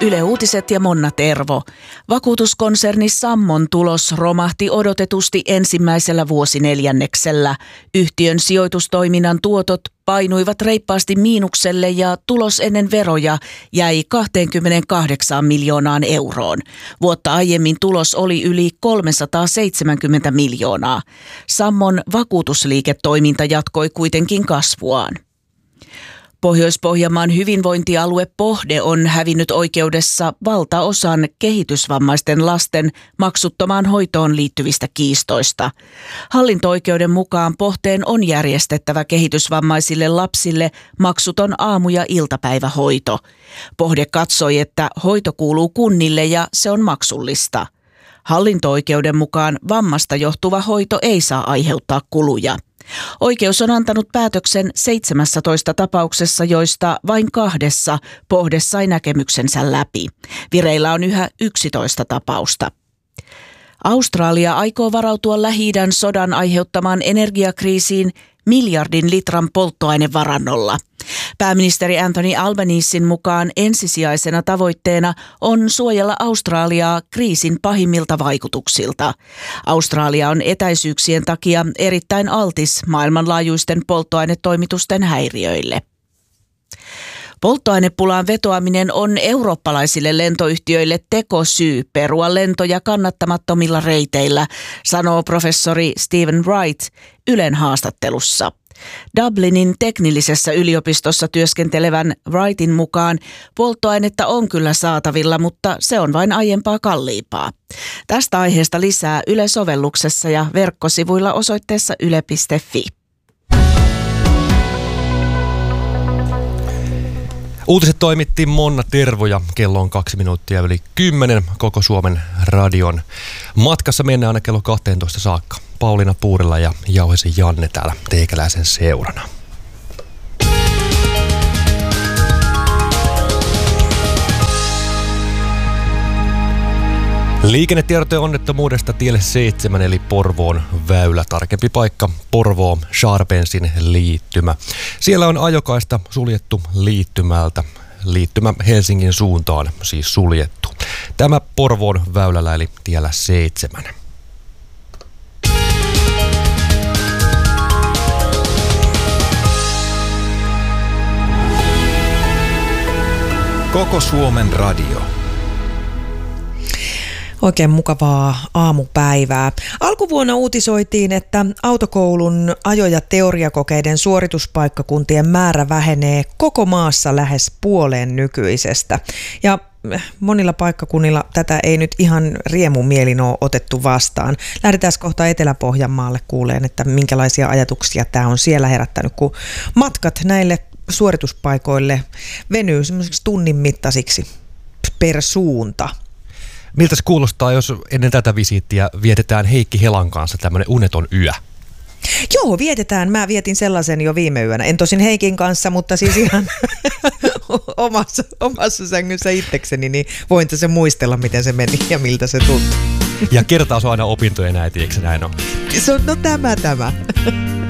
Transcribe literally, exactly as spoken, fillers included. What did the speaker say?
Yle Uutiset ja Monna Tervo. Vakuutuskonserni Sammon tulos romahti odotetusti ensimmäisellä vuosineljänneksellä. Yhtiön sijoitustoiminnan tuotot painuivat reippaasti miinukselle ja tulos ennen veroja jäi kaksikymmentäkahdeksan miljoonaan euroon. Vuotta aiemmin tulos oli yli kolmesataaseitsemänkymmentä miljoonaa. Sammon vakuutusliiketoiminta jatkoi kuitenkin kasvuaan. Pohjois-Pohjanmaan hyvinvointialue Pohde on hävinnyt oikeudessa valtaosan kehitysvammaisten lasten maksuttomaan hoitoon liittyvistä kiistoista. Hallinto-oikeuden mukaan Pohteen on järjestettävä kehitysvammaisille lapsille maksuton aamu- ja iltapäivähoito. Pohde katsoi, että hoito kuuluu kunnille ja se on maksullista. Hallinto-oikeuden mukaan vammasta johtuva hoito ei saa aiheuttaa kuluja. Oikeus on antanut päätöksen seitsemässätoista tapauksessa, joista vain kahdessa Pohde sai näkemyksensä läpi. Vireillä on yhä yksitoista tapausta. Australia aikoo varautua Lähi-idän sodan aiheuttamaan energiakriisiin miljardin litran polttoainevarannolla. Pääministeri Anthony Albanesin mukaan ensisijaisena tavoitteena on suojella Australiaa kriisin pahimmilta vaikutuksilta. Australia on etäisyyksien takia erittäin altis maailmanlaajuisten polttoainetoimitusten häiriöille. Polttoainepulaan vetoaminen on eurooppalaisille lentoyhtiöille tekosyy perua lentoja kannattamattomilla reiteillä, sanoo professori Stephen Wright Ylen haastattelussa. Dublinin teknillisessä yliopistossa työskentelevän Wrightin mukaan polttoainetta on kyllä saatavilla, mutta se on vain aiempaa kalliimpaa. Tästä aiheesta lisää Yle-sovelluksessa ja verkkosivuilla osoitteessa yle piste fi. Uutiset toimitti Monna Tervo ja kello on kaksi minuuttia yli kymmenen koko Suomen radion. Matkassa mennään aina kello kaksitoista saakka. Pauliina Puurila ja Jauhesi Janne täällä teikäläisen seurana. Liikennetietojen onnettomuudesta tielle seitsemän eli Porvoon väylä. Tarkempi paikka Porvoo Sharpensin liittymä. Siellä on ajokaista suljettu liittymältä. Liittymä Helsingin suuntaan siis suljettu. Tämä Porvoon väylällä eli tiellä seitsemän. Koko Suomen radio. Oikein mukavaa aamupäivää. Alkuvuonna uutisoitiin, että autokoulun ajo- ja teoriakokeiden suorituspaikkakuntien määrä vähenee koko maassa lähes puoleen nykyisestä. Ja monilla paikkakunnilla tätä ei nyt ihan riemumielin ole otettu vastaan. Lähdetään kohta Etelä-Pohjanmaalle kuuleen, että minkälaisia ajatuksia tämä on siellä herättänyt, kun matkat näille suorituspaikoille venyy semmoisiksi tunnin mittaisiksi per suunta. Miltä se kuulostaa, jos ennen tätä visiittiä vietetään Heikki Helan kanssa tämmöinen uneton yö? Joo, vietetään. Mä vietin sellaisen jo viime yönä. En tosin Heikin kanssa, mutta siis ihan omassa, omassa sängyssä itsekseni, niin voin tässä muistella, miten se meni ja miltä se tuntui. Ja kertaus on aina opintojen äiti, eikö se näin ole? Se on, no tämä, tämä.